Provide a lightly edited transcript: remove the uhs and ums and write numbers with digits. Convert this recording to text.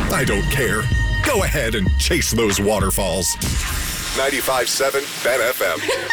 I don't care. Go ahead and chase those waterfalls. 95.7 Bet FM.